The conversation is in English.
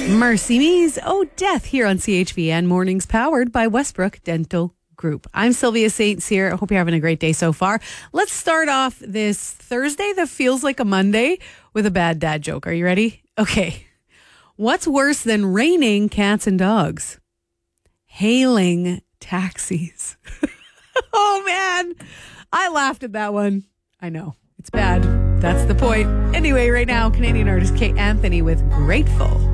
Mercy Me's Oh Death here on CHVN Mornings, powered by Westbrook Dental Group. I'm Sylvia St. Cyr. I hope you're having a great day so far. Let's start off this Thursday that feels like a Monday with a bad dad joke. Are you ready? Okay. What's worse than raining cats and dogs? Hailing taxis. Oh, man. I laughed at that one. I know. It's bad. That's the point. Anyway, right now, Canadian artist Kate Anthony with Grateful.